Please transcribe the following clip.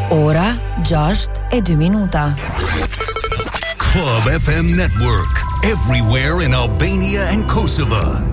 Ora 6:02. Club FM Network, everywhere in Albania and Kosovo.